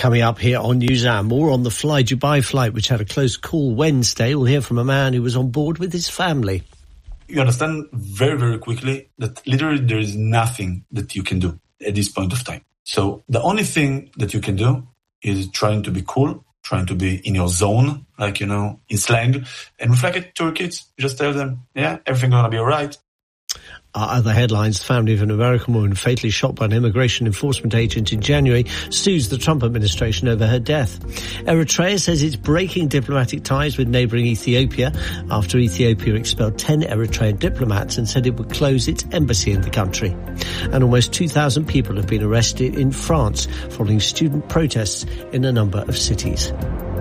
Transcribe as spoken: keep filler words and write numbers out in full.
Coming up here on Newshour, more on the Fly Dubai flight, which had a close call Wednesday. We'll hear from a man who was on board with his family. You understand very, very quickly that literally there is nothing that you can do at this point of time. So the only thing that you can do is trying to be cool, trying to be in your zone, like, you know, in slang, and reflect it to your kids. Just tell them, yeah, everything's going to be all right. Our other headlines: the family of an American woman fatally shot by an immigration enforcement agent in January sues the Trump administration over her death. Eritrea says it's breaking diplomatic ties with neighbouring Ethiopia after Ethiopia expelled ten Eritrean diplomats and said it would close its embassy in the country. And almost two thousand people have been arrested in France following student protests in a number of cities.